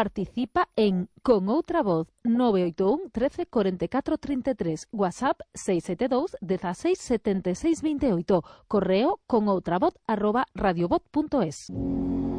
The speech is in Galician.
participa en Con Outra Voz 981 13 44 33, WhatsApp 672 16 76 28, correo conoutravoz@radiovoz.es.